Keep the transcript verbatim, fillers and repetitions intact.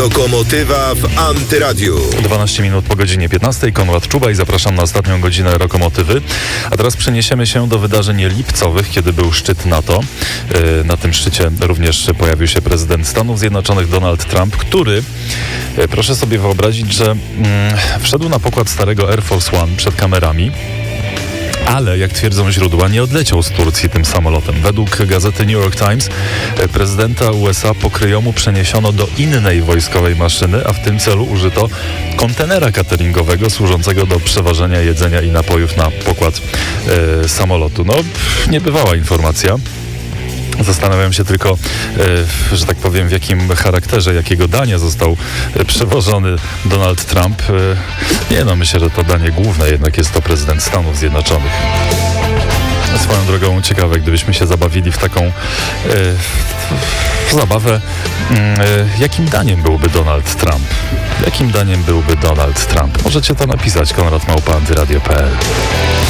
Rokomotywa w Antyradiu. dwanaście minut po godzinie piętnastej. Konrad Czuba i zapraszam na ostatnią godzinę Rokomotywy. A teraz przeniesiemy się do wydarzeń lipcowych, kiedy był szczyt NATO. Na tym szczycie również pojawił się prezydent Stanów Zjednoczonych Donald Trump, który, proszę sobie wyobrazić, że mm, wszedł na pokład starego Air Force One przed kamerami. Ale, jak twierdzą źródła, nie odleciał z Turcji tym samolotem. Według gazety New York Times prezydenta U S A pokryjomu przeniesiono do innej wojskowej maszyny, a w tym celu użyto kontenera cateringowego służącego do przewożenia jedzenia i napojów na pokład e, samolotu. No, niebywała informacja. Zastanawiam się tylko, e, że tak powiem, w jakim charakterze, jakiego dania został e, przewożony Donald Trump. E, nie no, myślę, że to danie główne jednak jest to prezydent Stanów Zjednoczonych. Swoją drogą ciekawe, gdybyśmy się zabawili w taką e, w zabawę, e, jakim daniem byłby Donald Trump? Jakim daniem byłby Donald Trump? Możecie to napisać, konrad małpa antyradio kropka p l.